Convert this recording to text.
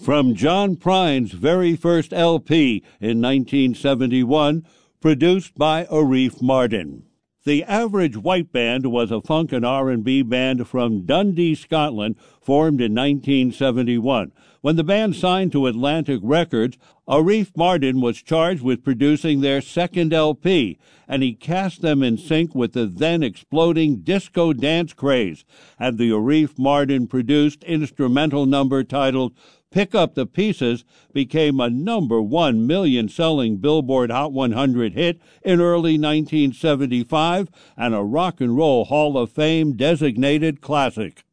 from John Prine's very first LP in 1971, produced by Arif Mardin. The Average White Band was a funk and R&B band from Dundee, Scotland, formed in 1971. When the band signed to Atlantic Records, Arif Mardin was charged with producing their second LP, and he cast them in sync with the then exploding disco dance craze, and the Arif Mardin produced instrumental number titled Pick Up the Pieces became a number 1 million-selling Billboard Hot 100 hit in early 1975 and a Rock and Roll Hall of Fame designated classic.